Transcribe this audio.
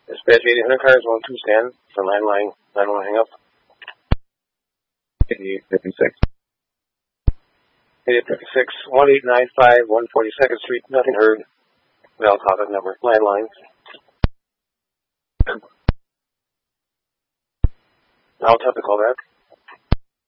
Dispatch 800 cars, 1-2 stand for landline. 911 hang up. 8856. 8856, 1895, 142nd Street, nothing heard. Val contact number, landline. I'll have to call back.